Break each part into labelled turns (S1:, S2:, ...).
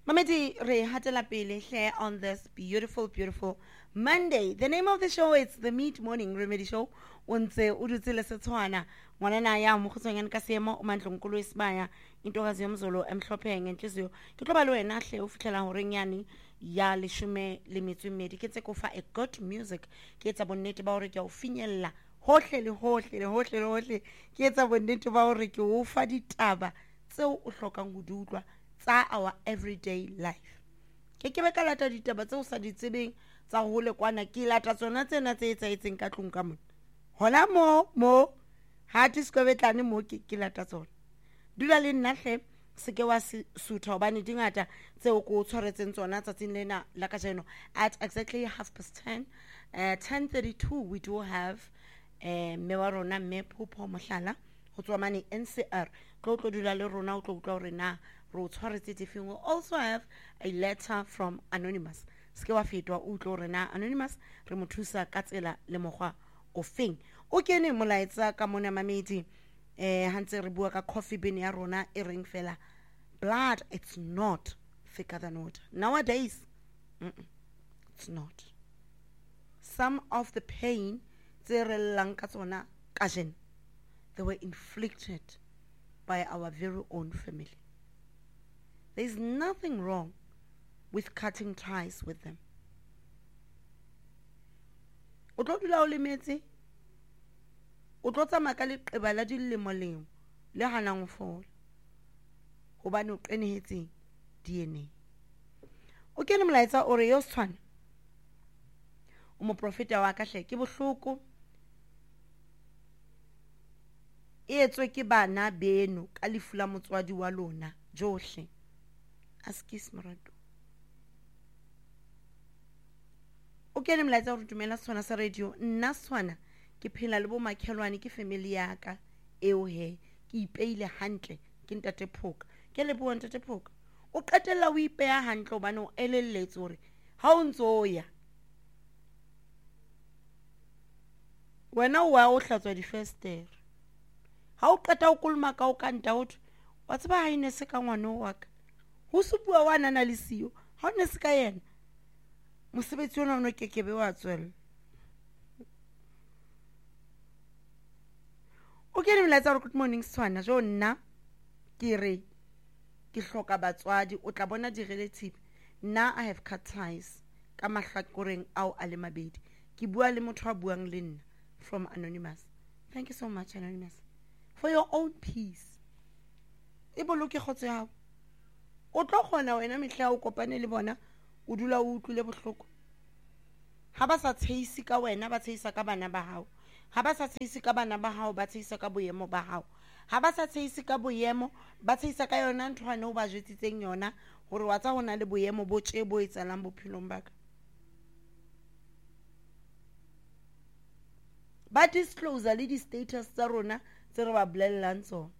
S1: Mamedi re hatela pele here on this beautiful Monday. The name of the show is The Meat Morning Remedy Show. Ontse o dutse le Setswana ngwana ya mo khutsonyane ka seemo o mantlongkolo isibaya intokazi yomzolo emhlopheng enhliziyo ke tlo ba le wena hle o fitlela ho renyane ya leshume le metsumedi ke tse ko fa a good music ke etsa bonnete ba hore ke o finyella hohle le hohle ke etsa bonnete ba hore ke o fa ditaba tseo o hlokang ho di utlwa tsa our everyday life. Ke be ka lata ditaba tseo sa di tsebeng tsa ho le kwana ke lata tsona tsena tse etsaetseng ka tlung ka mona. Hola mo ha di skobetlane mo ke lata tsona. Dula le nna hle se ke wa sutha hobane dingata tseo ko tshwaretseng tsona tsatsing lena la ka jeno at exactly 10:30 10:32 we do have me wa rona me Phupho Mohlala ho tswa mane NCR tlo dula le rona o tlo utlwa hore na ro tshwaretse tefeng. We also have a letter from Anonymous. Ske wa fetwa o tlo rena Anonymous re mo thusa ka tsela le mogwa o feng o kene molaetsa ka mona mamedi hantse re bua ka coffee bean ya rona e reng fela blood it's not thicker than water nowadays. It's not. Some of the pain tse re llang ka tsona ka jeno they were inflicted by our very own family. There is nothing wrong with cutting ties with them. O tlo dula o lemetse o tlo tsamaya ka leqeba la dilemo le hanang fola hobane o qenehetseng DNA. O kene molaetsa o re yo tshwana o mo profeta wa ka hle ke bohloko e etswe ke bana beno ka lefu la motswadi wa lona johle. Askis Marato. O kene molaetsa o re dumela Setswana sa radio nna Setswana ke phela le bo makhelwane ke family ya ka eo he ke ipeile hantle ke ntate Phoka ke le bua ntate Phoka o qetella o ipeya hantle hobane o elelletse hore ha o ntso ya wena wa o hlatswa difestere ha o qeta o kulma ka o kanta o wa tseba ha ine se ka ngwana wa ka ho supua wa nana le siyo ha o ne se ka yena mosebetsi ona o kekebe wa tswela. O kene molaetsa re good morning Setswana jo nna ke re ke hloka batswadi o tla bona di relative nna I have cut ties ka mahlakoreng ao a le mabedi ke bua le motho a buang le nna from Anonymous. Thank you so much Anonymous for your own peace. E boloke khotso ya o tlo khona wena mehla o kopane le bona o dula o utlwile bohloko ha ba sa tsheisi ka wena ba tsheisa ka bana ba hao ha ba sa tsheisi ka bana ba hao ba tsheisa ka boyemo ba hao ha ba sa tsheisi ka boyemo ba tsheisa ka yona nthwane o ba jetsitseng yona hore wa tsa hona le boyemo bo tse bo etsalang bophelong ba ka ba disclosure le di status tsa rona tse re ba blellang tsona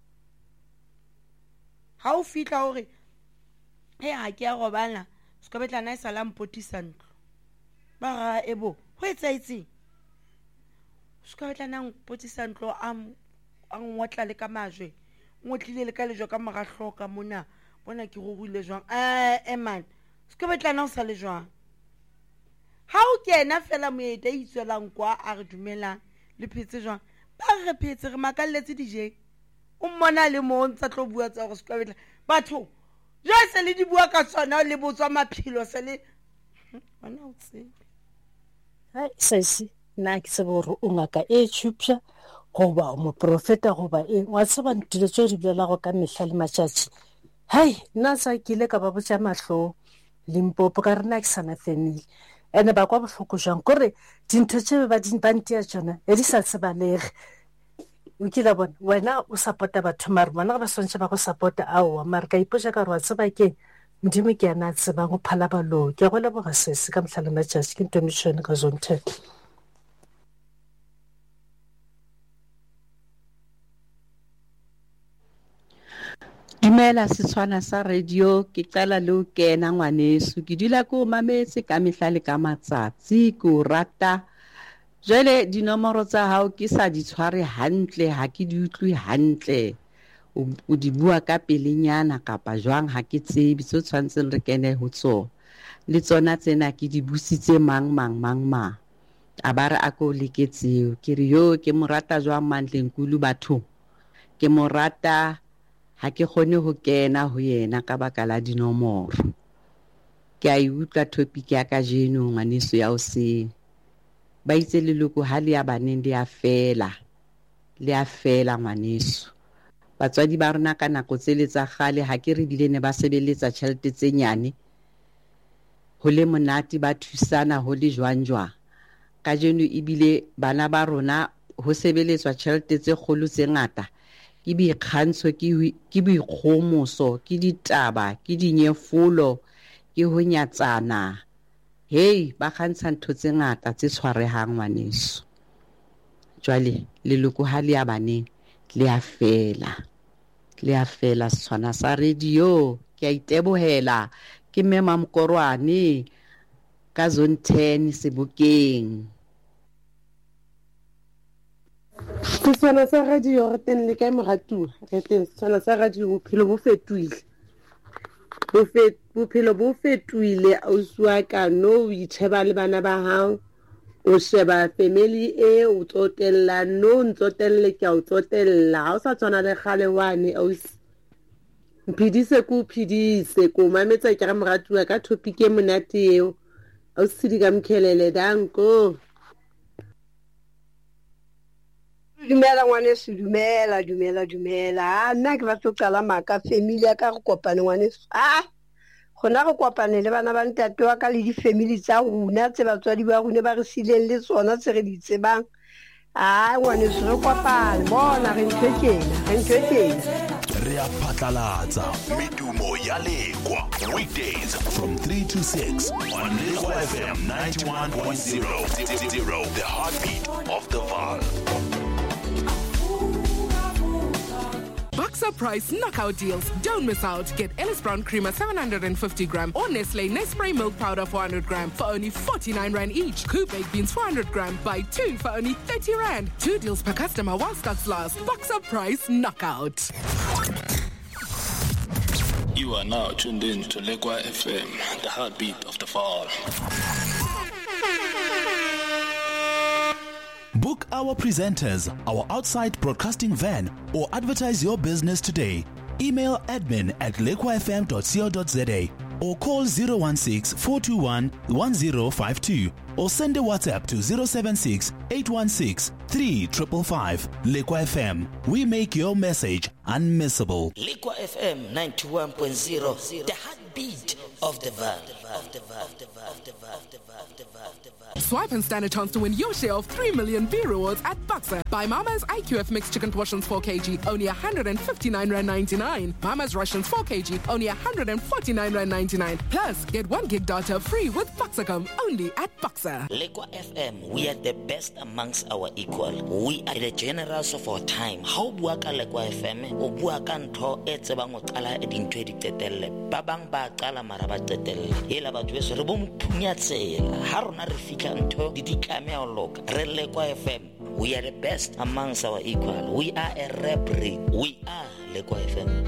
S1: ha o fitla hore ha ke a robala ska betlana e sala mpotisa ntlo ba ga ebo ho etsaitseng ska betlana mpotisa ntlo a ngotla le ka majwe ngotlile le ka lejo ka mogahloka mona bona ke go ruile jwang man ska betlana o sa le jwang ha o kena fela moeta itswelang kwa a re dumelang le phetse jwang ba re phetse re makalletse dijeng o mmona le mo ntsa tlo bua tsa go ska betla batho jo se le di bua ka tsona le botswa maphilo se le bona o tsebe
S2: hai sesi na ke se bo o ngaka e tshupsha goba o mo profeta goba e wa tseba ntile tso di blela go ka mehla le matšatši hai nna sa ke ile ka ba botša mahlo Limpopo ka rena ke sana family ene ba kwa bohloko jang kore dintho tše ba di bantia tsona e di sa tsebalege o kila bona wena o supporta batho mare bona ba swantse ba go supporta ao mare ka ipotša ka re wa tseba ke modimo ke yana tsebang go phala balo ke go leboga sese ka mehla le matšatši ke ntomišone ka zonte.
S3: Dumela Setswana sa radio ke qala le o kena ngwaneso ke dula ko mametse ka mehla le ka matsatsi ke o rata jwale dinomoro tsa hao ke sa di tshware hantle ha ke di utlwe hantle o di bua ka pelenyana kapa jwang ha ke tsebe tso tshwantseng re kene ho tsona le tsona tsena ke di busitse mang a ba re a ko leketseo ke re yo ke morata jwang Mandlenkulu batho ke morata ha ke kgone ho kena ho yena ka baka la dinomoro ke a utlwa topic ya ka jeno ngwaneso ya hoseng ba itse leloko ha le ya baneng le a fela ngwaneso batswadi ba rona ka nako tse le tsa gale ha ke re bile ne ba sebeletsa tšhelete tse nyane ho le monate ba thusana ho le jwanjwa ka jeno ebile bana ba rona ho sebeletswa tšhelete tse kgolo tse ngata ke boikgantsho ke boikgomoso ke ditaba ke dinyefolo ke ho nyatsana hey ba kgantsha ntho tse ngata tse tshwarehang ngwaneso jwale leloko ha le ya baneng le a fela setswana sa radio ke a itebohela ke Mema Mokorwane ka zone 10 Sebokeng
S4: setswana sa radio re teng le kae moratuwa re teng setswana sa radio bophelo bo fetohile ausi wa ka no itsheba le bana ba hao o sheba family o tsotella no ntsotelle ke o tsotella ha o sa tswana le gale wane ausi mphidise ko mametsa ke re moratuwa ka topic e monate eo ausi di ka mkhelele danko
S5: dumela ngwaneso dumela nna ke ba tlo qala maka family ya ka re kopane ngwaneso gona go kopane le bana ba ntate wa ka le di-family tsa rona tse batswadi ba rona ba re sileng le tsona tse re di tsebang ngwaneso re kopane bona re ntho tjena
S6: re a phatlalatsa medumo ya lekwa weekdays from 3 to 6 on Lekwa FM 91.0 the heartbeat of the Vaal.
S7: Boxer Price knockout deals. Don't miss out. Get Ellis Brown Creamer 750 gram or Nestle Nespray Milk Powder 400 gram for only 49 Rand each. Coop Baked Beans 400 gram. Buy 2 for only 30 Rand. 2 deals per customer while stocks last. Boxer Price knockout.
S8: You are now tuned in to Lekwa FM, the heartbeat of the Vaal.
S6: Book our presenters, our outside broadcasting van, or advertise your business today. Email admin@lekwafm.co.za or call 016-421-1052 or send a WhatsApp to 076-816-3555. Lekwa FM, we make your message unmissable.
S9: Lekwa FM 91.0, the heartbeat of the Vaal.
S7: Swipe and stand a chance to win your share of 3 million B rewards at Boxer. Buy Mama's IQF mixed chicken portions 4 kg, only 159 Rand 99. Mama's Russians 4 kg, only 149 Rand 99. Plus, get 1 gig data free with Boxercom, only at Boxer.
S9: Lekwa FM, we are the best amongst our equal. We are the generals of our time. How buaka Lekwa FM? O buaka ntho e tsebang o qala e dintho di tetelle. Ba bang ba qala mara ba tetelle. Hela ba jweso re bo mphunyatshela. Ha rona re fika ntho di ditlame o loka. Re Lekwa FM. We are the best amongst our equal. We are a rap breed. We are Lekwa FM.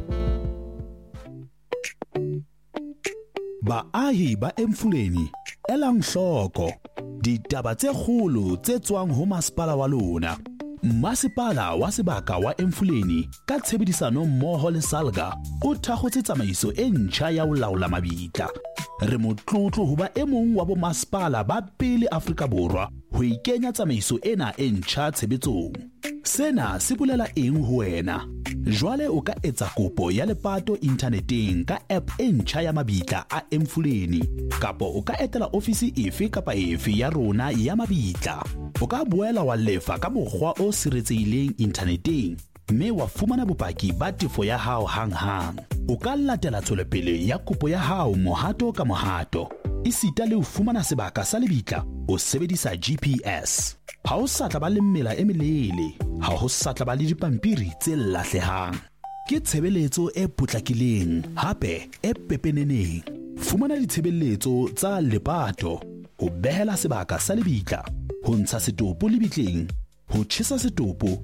S6: Baahi ba Emfuleni, elang hloko. Ditaba tse kgolo tse tswang ho masepala wa lona. Masepala wa sebaka wa Emfuleni ka tshebedisano mmoho le Salga o thakgotse tsamaiso e ntjha ya ho laola mabitla. Re motlotlo ho ba e mong wa bo masepala ba pele Afrika Borwa ho ikenya tsamaiso ena e ntjha tshebetsong. Sena se bolela eng ho wena? Jwale o ka etsa kopo ya lepato inthaneteng ka app e ntjha ya mabitla a Emfuleni, kapo o ka etela ofisi efe kapa efe ya rona ya mabitla. O ka boela wa lefa ka mokgwa o siretsehileng inthaneteng, mme wa fumana bopaki ba tefo ya hao hang. O ka latela tswelepele ya kopo ya hao mohato ka mohato. Isita le ho fumana sebaka sa lebitla o sebedisa GPS. Ha o sa tla ba le mmela e melele, ha ho sa tla ba le dipampiri tse lahlehang. Ke tshebeletso e potlakileng, hape e pepeneneng. Fumana ditshebeletso tsa lepato, ho behela sebaka sa lebitla, ho ntsha setopo lebitleng, ho tjhesa setopo,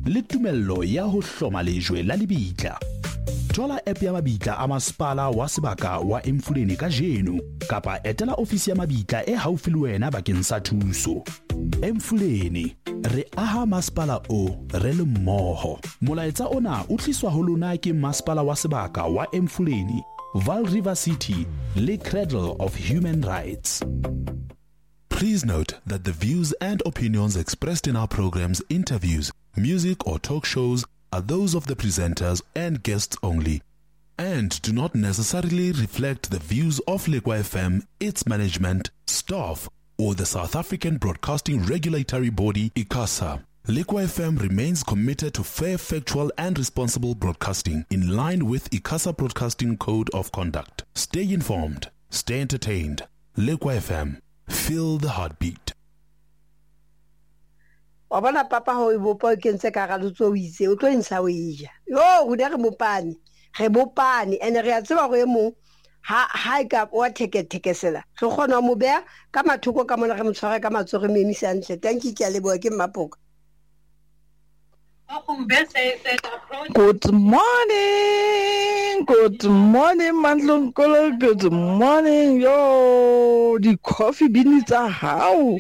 S6: le tumello ya ho hloma lejwe la lebitla. Thola app ya mabitla a masepala wa sebaka wa Emfuleni ka jeno kapa etela ofisi ya mabitla e haufi le wena bakeng sa thuso. Emfuleni, re aha masepala o re le mmoho. Molaetsa ona o tliswa ho lona ke masepala wa sebaka wa Emfuleni, Vaal River City, le Cradle of Human Rights.
S10: Please note that the views and opinions expressed in our programs, interviews, music or talk shows are those of the presenters and guests only, and do not necessarily reflect the views of Lekwa FM, its management, staff, or the South African Broadcasting Regulatory Body, ICASA. Lekwa FM remains committed to fair, factual, and responsible broadcasting in line with ICASA Broadcasting Code of Conduct. Stay informed, stay entertained. Lekwa FM, feel the heartbeat.
S5: Wa bona papa ho ibopa ke ntse ka ga lotso o itse o tlo ntsha o ija yo go dira mopane ge bopane ene re a tseba go emo ha ka wa thekesela re gona mo bea ka mathoko ka mona ge motshware ka matsogo memi santle thank you ke a leboa ke Mapoka.
S11: Good morning, Mandlonkolo. Good morning, yo. The coffee beans are how?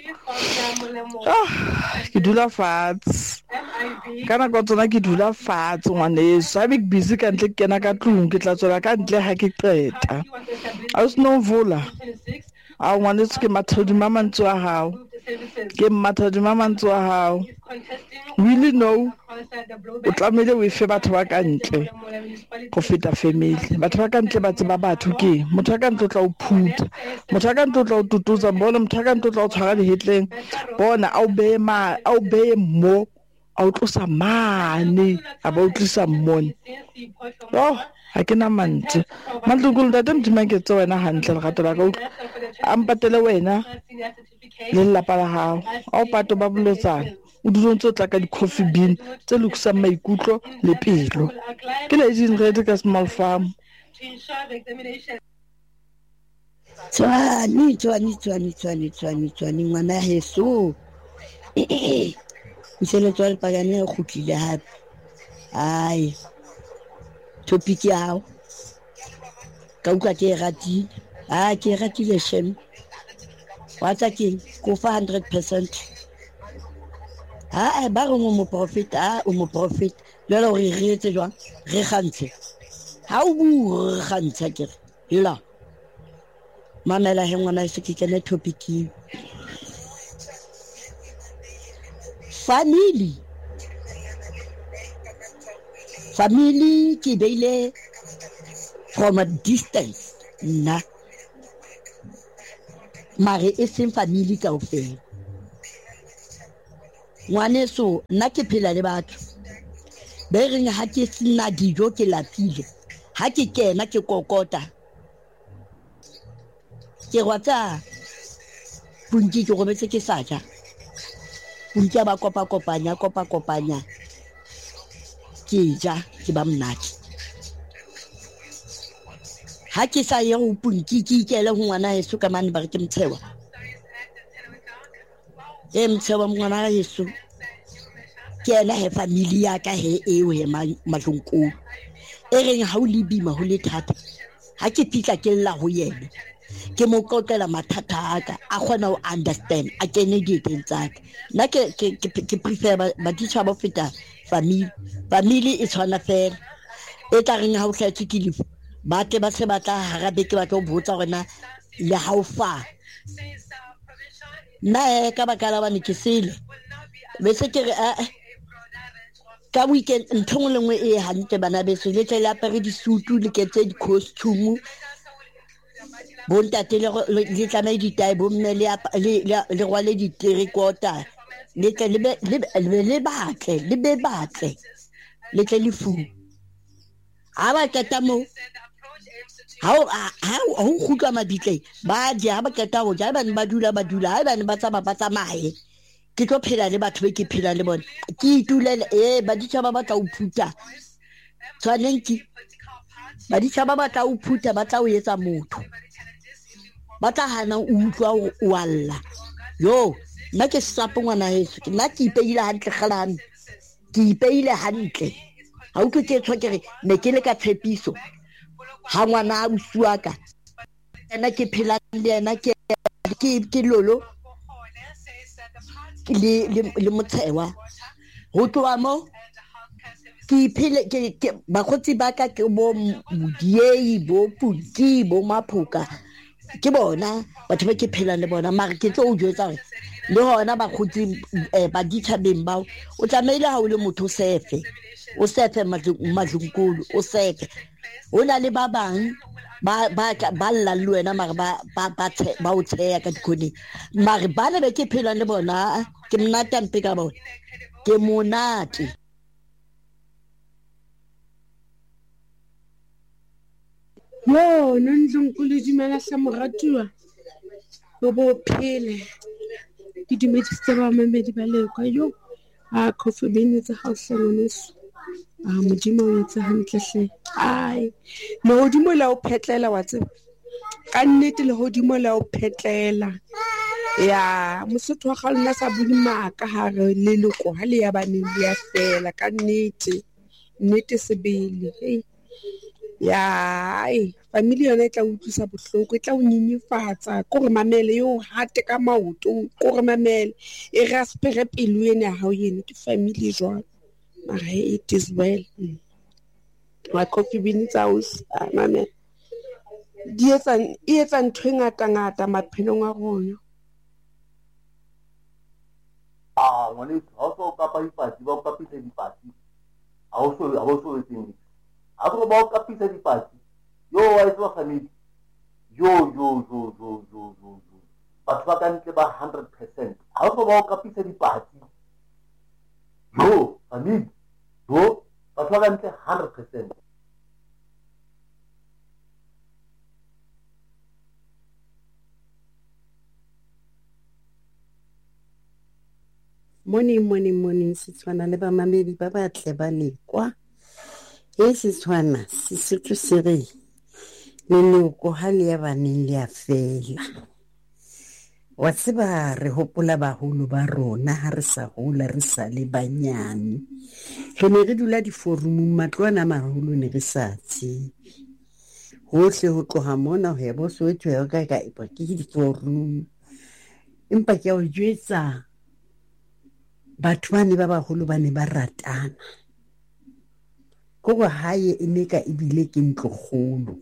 S11: Ke dula fatshe. Kana go tsona ke dula fatshe ngwaneso. Ha big busy ka ntle ke kena ka tlung ke tla tswela ka ntle ha ke qeta. A se no vula. A ngwaneso ke mathodi mama ntse wa hao. Ke mathodi mama ntse wa hao. Really know o tlamele o ife batho ba ka ntle go feta family. Batho ba ka ntle ba tseba batho ke motho ka ntle o tla o phuta, motho ka ntle o tla o tutuza, bona motho ka ntle o tla o tshwara dihetleng, bona a o be mo a o tlosa mane a ba o tlisa mmone. Ha ke na mantse Mandlonkolo ntate Modimo ke tse wena hantle lerato la ka a mpatele wena le lelapa la hao a o pato ba boletsana o dutse o tla ka di-coffee bean tse lokisang maikutlo le pelo ke Lady Nrede ka Small Farm.
S12: Tswani ngwana heso ntse tswale pagane go tlile hape ai topic ya hao ka utlwa ke ratile ke ratile shem wa tsa ke go 100%. Ba re mo profeta o mo profeta le lo re etse jwang re gantse ha o bu re gantse ke la mamela he ngwana se ke kene topic family ke beile from a distance na mare e seng family ka ofela. Ngwaneso nna ke phela le batho be reng ha ke sina dijo ke lapile ha ke kena ke kokota ke rwatsa bunki ke robetse ke saja bunki ba kopanya ke ja ke ba mnaki ha ke sa ye go bunki ke ikele ho ngwana heso ka mane ba re ke mtshewa mtshewa ngwana heso ke ena he family ya ka he eo he Mandlonkolo e reng ha o lebima ho le thata ha ke fitla ke lla ho yena ke mo kokela mathata aka a kgona ho understand a kene dieteng tsaka nna ke prefer ba ditšha ba feta family e tshwana fela e tla reng ha o tletse ke lefu ba te ba se batla harabe ke batla o botsa rena le ha o fa na ka bakala ba ne ke sele be se ke re ka weekend ntho le ngwe e hantle bana beso le tle la pere di sutu le ke tse di costume bontate le tla di tai bo mme le rwale di tricota le tle le batle le tle le fu ha ba keta mo ha o khutla mabitle ba di ha ba keta ho ja ba ne ba dula ha ba ne ba tsamaye ke tlo phela le batho be ke phela le bona ke itulele ba ditšha ba batla o phuta tshwanenki ba ditšha ba batla o phuta ba tla o etsa motho ba tla hana o utlwa o alla yo nna ke sapo ngwana heso nna ke ipeile hantle kgalane ke ipeile hantle ha o ke tswa ke re ne ke le ka tshepiso ha ngwana a busuaka ena ke phela le ena ke lolo le mothewa ho tloa mo ke phele ke bakgotsi ba ka ke bo modiei bo puti bo maphoka ke bona batho ba ke phelang le bona mara ke tlo o jwetsa re le hona bakgotsi ba dithabeng bao o tlameile ha o le motho o sefe madlunkulu o sefe o na le ba bang ba lla le wena mara ba o tsheya ka dikhoneng mara ba le be ke phelang le bona ke monate mpe ka bona ke monate
S4: yo nondlonkulu dumela hle moratuwa o bo phele ke dumedisitse ba mamedi ba lekwa yo a Coffee Bean tsa ha o hlangweso modimo o etsa hantle hle ai lehodimo la o phetlela wa tseba ka nnete lehodimo la o phetlela ya mosotho wa kgalona sa budimaka ha re leloko ha le ya baneng le ya fela ka nnete sebele ya family yona e tla utlwisa bohloko e tla o nyenyefatsa ko re mamele yo hate ka maoto ko re mamele e raspere pelo ene ha o yene ke family jwalo mara it is well wa Coffee Bean tsa us mamele di etsa ntho e ngata maphelong a rona
S13: ngwane ha o so kapa dipati ba o kapisa dipati ha o so etseng a go ba o kapisa dipati yo wa itse wa family yo batho ba ka ntle ba 100% ha o so ba o kapisa dipati yo family yo batho ba ka ntle 100%.
S3: Morning Setswana le ba mamedi ba batle ba lekwa Setswana Sesotho se re leloko ha le ya baneng le a fela wa tseba re hopola baholo ba rona ha re sa hola re sa le banyane re ne re dula diforumong matlwana maholo ne re sa tsebe hohle ho tloha mona ho ya bo Soweto ya ka ipa ke diforum empa ke o jwetsa batho ba ne ba baholo ba ne ba ratana go hae e ne ka ebile ke ntlogolo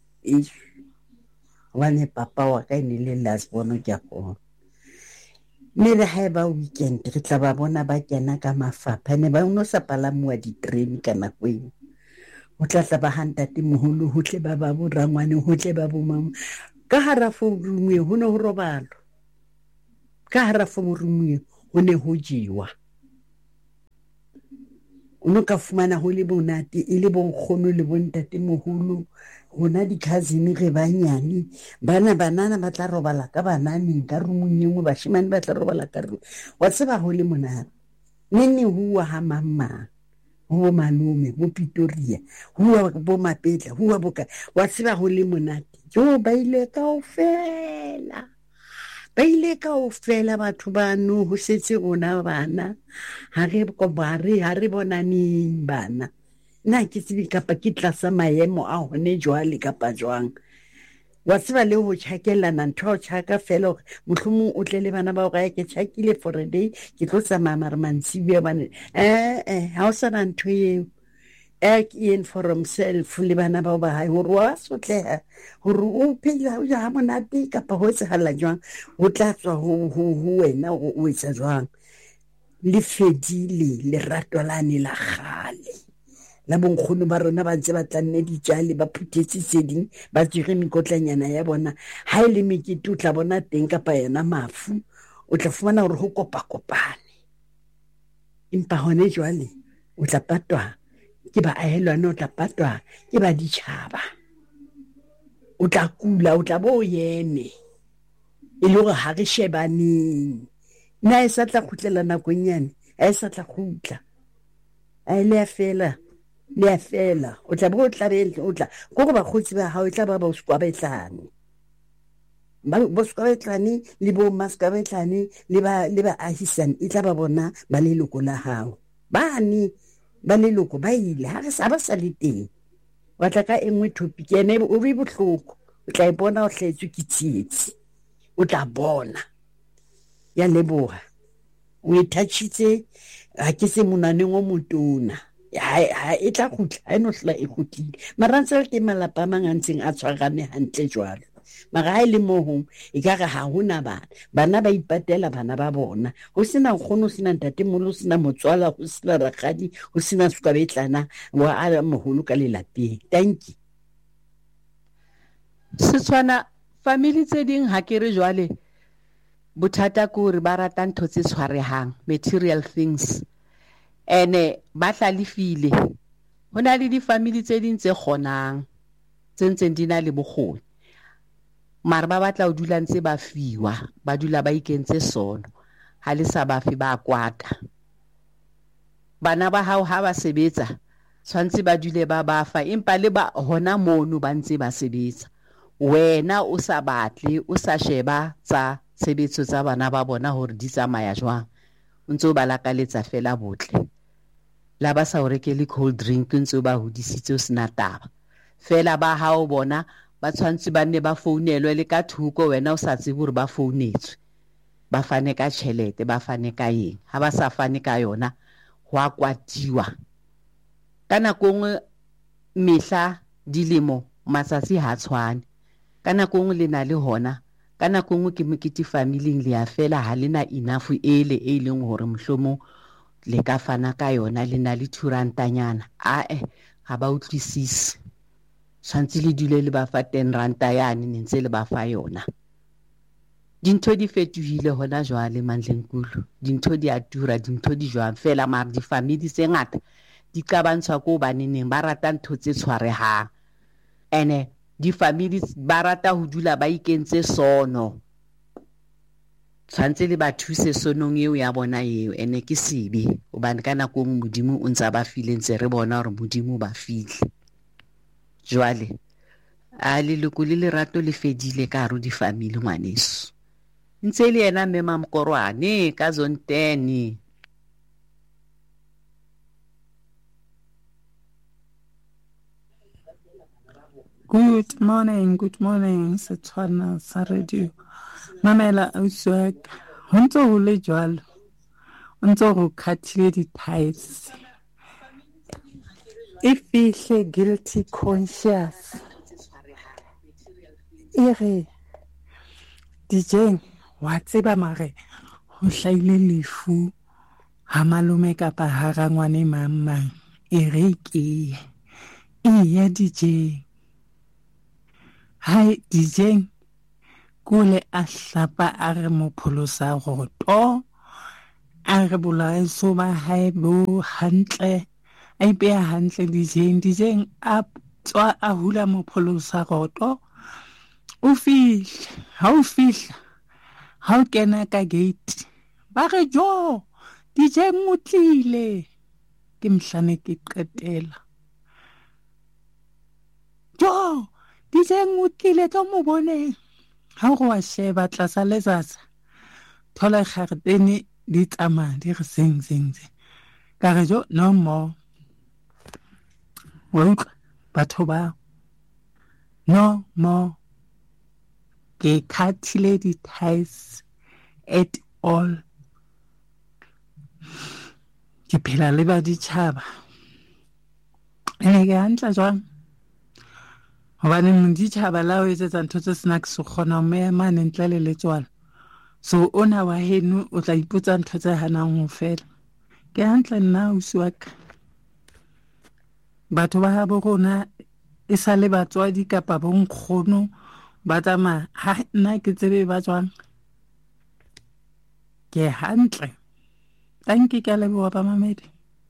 S3: wane papa wa ka ne le last bono ke go ne re ha ba weekend re tla ba bona ba kena ka mafapha ne ba no sa palamwa di train kana kweng o tla ba hantate moholo ho tle ba ba borangwane ho tle ba bomang ka hara forumwe ho ne ho robalo ka hara forumwe o ne ho jiwa uno ka fumana ho le bonate e le bonkgono le bontate moholo hona di cousin re banyane banana ba tla robala ka banane ka rumong yengwe bashimane ba tla robala ka ru wa tseba ho le monana nne huwa ha mamma ho malume bo Pretoria huwa bo Mapetla huwa boka wa tseba ho le monate jo ba ile ka ofela batho ba no ho setse rona bana ha re bonaneng bana nna ke tsebe kapa ke tlasa maemo a hone jwale kapa jwang wa tseba le ho tjhakelana ntho tjhaka fela hore mohlomong o tle le bana ba ga ke tjhakile for a day ke tlo tsamaya marmantsibia bana ha o sa na ntho eo in for himself le bana ba hae hore wa sotleha hore o phela o ja monate kapa ho etsahala jwang o tla tswa ho wena o etsa jwang le fedile le rato la ne la gale la bonkgono ba rona ba ntse ba tlanne dijale ba phuthetse tseding ba tsire mikotlanyana ya bona ha ile mekete o tla bona teng kapa yona mafu o tla fumana hore ho kopane empa hone jwale o tla patwa ke ba ahelwane o tla patwa ke ba ditšhaba o tla kula o tla bo yene e le gore ha re shebaneng nna e sa tla khutlela nakonyane a e sa tla khutla a ile ya fela o tla bo tla o tla go ba khutsi ba ha o tla ba skwa betlane bo skwa betlane le bo maska betlane le ba ahisan e tla ba bona ba leloko la hao
S14: bane ba leloko ba ile ha re sa ba sa le teng wa tla ka engwe topic ene o be bohloko o tla bona o hletswe ke tsietsi o tla bona ya leboha o itachitse ha ke se monaneng o motona ha e tla khutla ha no hla e khutile mara ntse ke malapa mangantseng a tshwarane hantle jwalo mara ha ile mo hong e ka re ha hona bana ba ipatela bana ba bona ho sena khono sena ntate molo sena motswala ho sena rakgadi ho sena suka betlana wa a moholo ka lelapeng thank you
S3: Setswana family tse ding ha ke re jwale bothata ke hore ba rata ntho tse tshwarehang material things ene ba hlalefile hona le di family tse ding tse kgonang tse ntseng di na le bokgoni mara ba batla o dula ntse ba fiwa ba dula ba ikentse sono ha le sa ba fi ba kwata bana ba hao ha ba sebetsa tshwantse ba dule ba fa empa le ba hona mono ba ntse ba sebetsa wena o sa batle o sa sheba tsa sebetso tsa bana ba bona hore di tsamaya jwang ntse ba lakaletsa fela botle la ba sa o rekele cold drink ntse ba hodisitse o sena taba fela ba hao bona ba tshwantse ba ne ba founelwe le ka thuko wena o sa tsebe hore ba founetswe ba fane ka tšhelete ba fane ka eng ha ba sa fane ka yona ho a kwatiwa ka nako nngwe mehla dilemo matsatsi ha tshwane ka nako nngwe le na le hona ka nako nngwe ke mokete family le ya fela ha lena enough ele e leng hore mohlomo le ka fana ka yona le na le thurantanyana ha ba utlwisisi tshwantse le dule le ba fa 10 ranta yane ntse le ba fa yona dintho di fetohile hona jwale Mandlenkulu dintho di a tura dintho di jwang fela mara di family tse ngata di qabantshwa ko baneneng ba rata ntho tse tshwarehang ene di family ba rata ho dula ba ikentse sono tshwantse le ba thuse sonong eo ya bona eo ene ke sebe hobane ka nako modimo o ntsa ba file ntse re bona hore modimo ba file jwale a leloko le lerato le fedile ka ro di family ngwaneso ntse le yena mema Mokorwane ka zone 10
S15: Good morning, Setswana sa radio. Mamela auswak, ho ntso ho le jwalo. O ntso ho khathile di-ties. E fihle guilty conscious. E re, dijeng, wa tseba mare, ho hlaile lefu, ha malome kapa ha rangwane mang, e re ke, ya dijeng. Hai dijeng kule a hlapa a re mopholosa roto a re bolae soba hae bo hantle a ipeya hantle dijeng a tswa a hula mopholosa roto o fihla ha o kena ka gate ba re jo dijeng o tlile ke mhlane ke qetela jo dijeng o tlile tlo mo boneng ha go wa sheba tlasa letsatsa thola kgartene di tsamaya di re seng ka re jo no more wa utlwa batho ba no more ke khathile di-ties at all ke phela le ba ditšhaba ene ke hantle jwang hobane moditšhaba la o etsetsa ntho tse sena ke se kgona o meya mane ntle le letswalo so ona wa heno o tla ipotsa ntho tse hanang ho fela ke hantle nna ausi wa ka batho ba habo rona e sa le batswadi kapa bonkgono ba tsamaya ha nna ke tsebe ba tswang ke hantle tanki ka leboha ba mamedi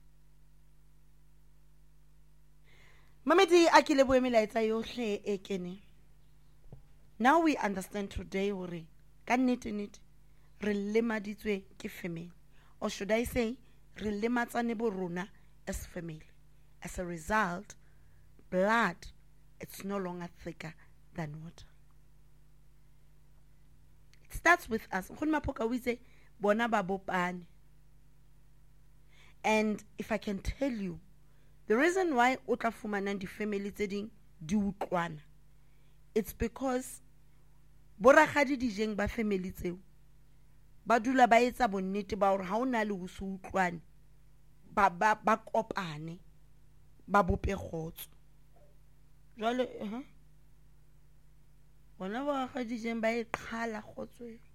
S1: Mamedi a ke leboe melaetsa yohle e kene. Now we understand today hore ka nnete re lemaditswe ke family, or should I say re lematsane bo rona as family. As a result, blood it's no longer thicker than water. It starts with us. Nkgono Maphoka o itse bona ba bopane And if I can tell you, the reason why o tla fumana di family tse ding di utlwana, it's because boragadi dijeng ba family tseo ba dula ba etsa bonnete ba hore ha o na le ho se utlwane ba kopane ba bope kgotso. Jwale bona boragadi dijeng ba e qhala kgotso e.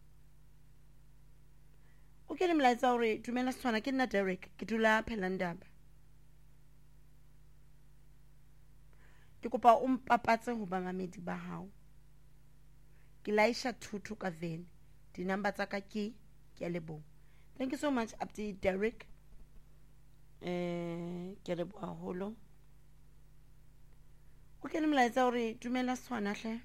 S1: O ke le mlaetsa hore dumela Setswana, ke nna Derek, ke dula Phelandaba. Ke kopa o mpapatse ho bamamedi ba hao. Ke Laisha Thutu ka Vene. Di number tsa ka ke a leboha. Thank you so much Abdi Derek. Ke a leboha haholo. O ke le mlaetsa hore dumela Setswana hle.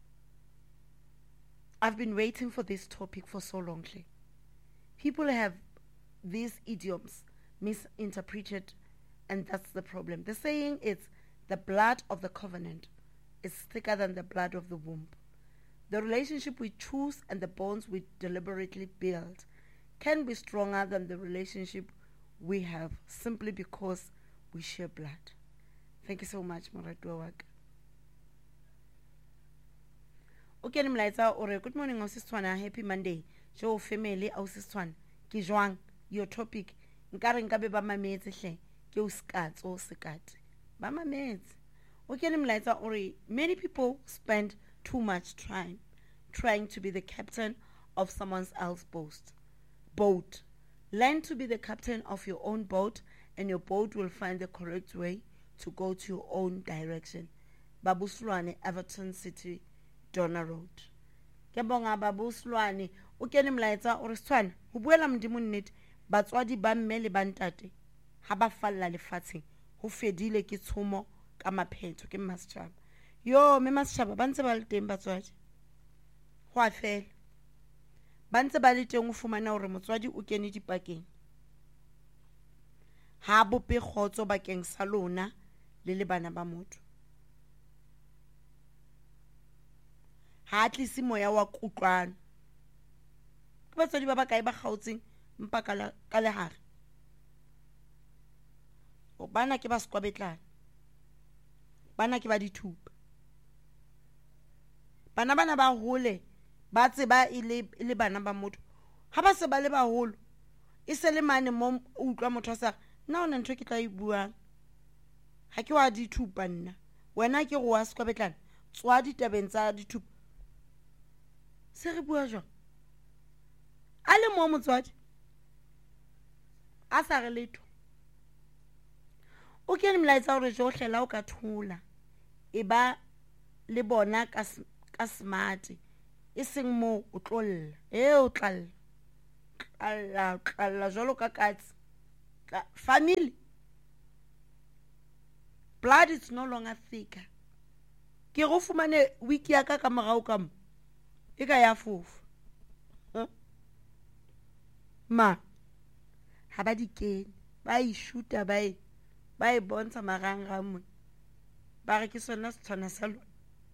S1: I've been waiting for this topic for so long hle. People have these idioms misinterpreted, and that's the problem. The saying is, the blood of the covenant is thicker than the blood of the womb. The relationship we choose and the bonds we deliberately build can be stronger than the relationship we have simply because we share blood. Thank you so much, Moratwa waka. Okay, mlaetsa ore good morning Setswana, happy Monday. Show family Setswana. Ke jwang your topic. Nkare nka be ba mametse hle. Ke o skatso sekate. Ba mametse. Okay, mlaetsa ore many people spend too much time trying to be the captain of someone else's boat. Learn to be the captain of your own boat, and your boat will find the correct way to go to your own direction. Babuslwane, Everton City, Donna Road. Ke bonga Babuslwane. O kene mlaetsa ore Setswana ho buela modimo nnete, batswadi ba mme le bantate ha ba falla lefatsheng ho fedile ke tshomo ka maphetho ke Masitjhaba. Yo me Masitjhaba ba ntse ba le teng batswadi. Ho a fela. Ba ntse ba le teng o fumana hore motswadi o kene dipakeng. Ha bope kgotso bakeng sa lona le bana ba motho. Ha tlisi moya wa kutlwano. Ke batswadi ba bakae ba kgautseng mpa ka lehare. O bana ke ba sekwabetlana. Bana ke ba dithupa. Bana ba hole ba tseba ile bana ba motho. Ha ba se ba le ba holo. E se le mane mo utlwa motho sa na ona ntho ke tla e buang. Ha ke wa dithupa nna. Wena ke go wa sekwabetlana. Tswa ditabeng tsa dithupa. Se re bua jwang? A le mo motswadi a sa re letho. O kene mlaetsa hore johle la o ka thula e ba le bona ka smart e seng mo o tlolla o tlalla jalo ka katse family blood is no longer thicker. Ke go fumane wiki ya ka morao ka mo e ka ya fofu ma ha ba di kene ba I shoota ba e bontsha marang mo ba re ke sona Setswana sa lona.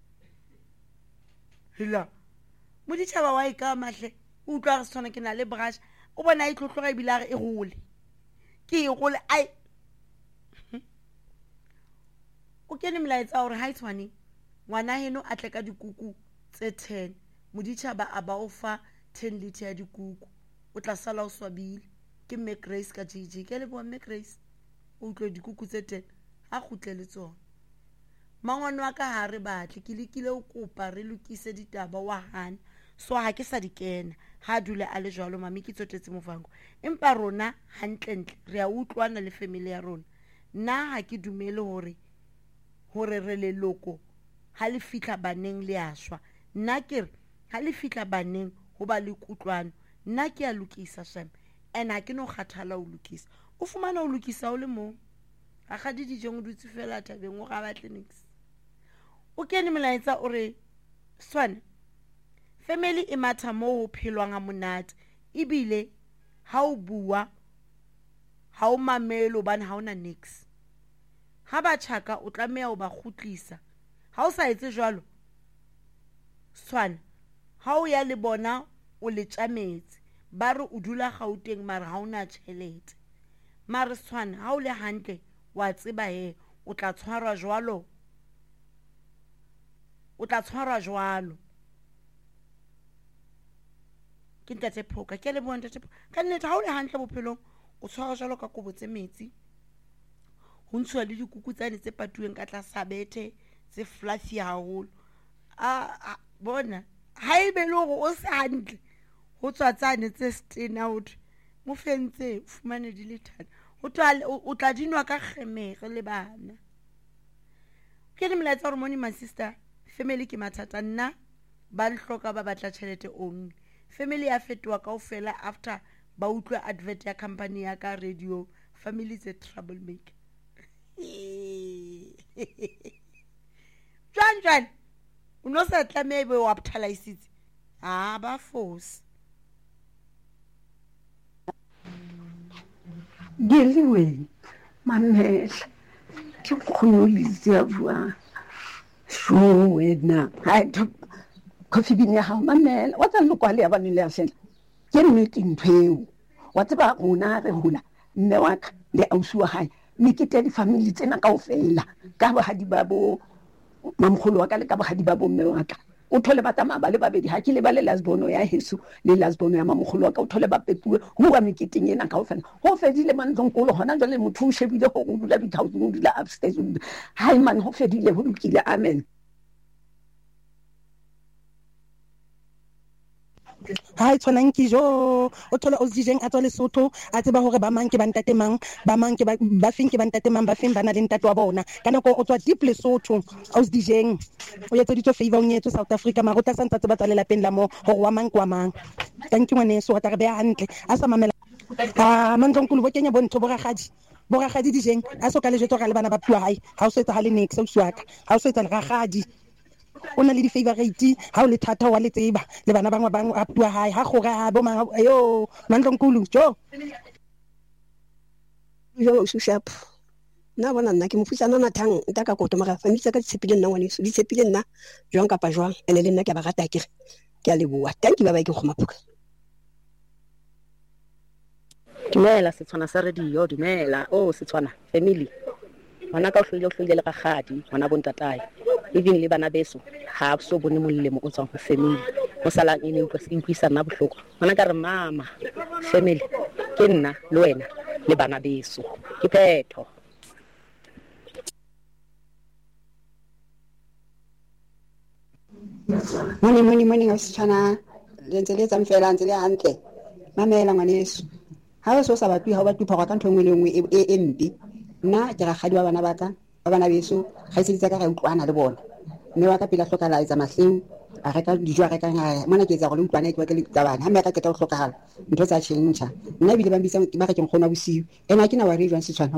S1: Hila moditšhaba wa ka mahle o utlwa re Setswana ke na le brush o bona e tlotloga e bila re e gole ke e gole ai o kene mlaetsa hore ha itshwane ngwana heno a tle ka dikuku tse 10 moditšhaba a ba o fa 10 liter ya dikuku o tla sala o swabile ke Mme Grace ka JJ. Ke le bo Mme Grace o utlwe dikuku tse 10 ha kgutlele tsona. Mangwana wa ka ha re batle ke lekile o kopa re lokise ditaba wa hana so ha ke sa dikena ha dule a le jwalo mami ke tsotetse mofango empa rona hantlentle re a utlwana le family ya rona. Nna ha ke dumele hore re le loko ha le fitla baneng le ashwa. Nna ke re ha le fitla baneng ho ba le kutlwano. Nna ke a lokisa shame and ha ke no kgathala o lokisa. O fumana o lokisa o le mo a ga di dijong dutse fela tabeng o ga ba clinics. O kene melaetsa ore Setswana family e matha mo ho phelwang a monate ebile ha o bua ha o mamelo bana ha ona nix. Ha ba tjhaka o tlameha o ba kgutlisa. Ha o sa etse jwalo Setswana ha o ya le bona o le tjametse ba re o dula Gauteng mara ha ona tšhelete. mare Setswana ha o le hantle wa tseba he o tla tshwarwa jwalo ke ntate Phoka ke le bona ntate ka nnete ha o le hantle bophelong o tshwarwa jwalo ka kobo tse metsi ho ntshuwa le dikuku tsane tse patuweng ka tlasa bethe tse fluffy haholo bona ha e be le hore o se hantle ho tswa tsane tse stena ho mo fentse fumane di le thana o tla dinwa ka kgemere le bana ke le molaetsa hore moni my sister family ke mathata nna ba hloka ba batla tjhelete only family ya fetoa kaofela after ba utlwa advert ya company ya ka radio family is a troublemaker John uno sa tlameha be wa pthalaisitse ba force
S14: Geliwe mamela ke khonolisi ya bua sho wena ha coffee bin ya ha mamela wa tsa lokwa ya bana le ya sena ke nnete nthweo wa tseba rona re hula mme wa ka le ausi wa hae mekete di family tsena kaofela ka ba hadi babo mamkholo wa ka le ka ba hadi babo mme wa ka o thole ba tama ba le babedi ha ke le ba le lasbono ya heso le lasbono ya mamkholo wa ka o thole ba pepuwe ho ba meketeng ena kaofela ho fedile mantlongkolo hona jwale motho o shebile ho dula di thousand o dula upstairs hai man ho fedile ho lokile amen
S16: ha tshwanang ke jo o thola o dijeng a tswa Lesotho a tseba hore ba mang ke ba ntate mang ba mang ke ba feng ke ba ntate mang ba feng bana le ntate wa bona ka nako o tswa deep Lesotho o dijeng o yetsa ditso favor o nyetso South Africa mara o tla santsa tseba tsa lelapeng la mo hore wa mang kwa mang thank you ngwaneso wa tla re beha hantle a sa mamela mantlonkolo bo kenya bontho bo ragadi dijeng a so ka le jetso ga le bana ba pua hae ha o so etsa ha le next o suaka ha o so etsa le ragadi o na le di favorite ha o le thata wa le tseba le bana bangwe bang a pua hae ha gora bo mang ayo mantlonkolo jo
S5: sharp na bona nna ke mo fusana na thang nta ka koto mara famisa ka tshepile nna ngwaneso di tshepile nna jwang kapa jwang ene le nna ke ba rata ke a leboa thank you bye ke khoma phuka
S17: dumela Setswana sa radio dumela Setswana family wana ka o hlile le gagadi wana bontatae even le bana beso ha so bone molemo o tswang go family o sala ene o se inkwisa na bohloko wana ka re mama family ke nna le wena le bana beso ke phetho
S18: moni Setswana lentse le tsamfela ntse le hantle mamela ngwaneso ha o so sa batwi ha o batwi phaka ka ntho engwe le engwe e mpi nna ke ragadi ba bana beso ga se ditsa ka ga utlwana le bona mme wa ka pela hlokala etsa mahleng a reka dijo a reka mona ke etsa go le utlwana ke ba ke le tsabana ha me ka keta go hlokala ntho tsa tšhentšha nna bile ba mbitsa ba re ke nkgona bosiu ena ke na wa re jwang Setswana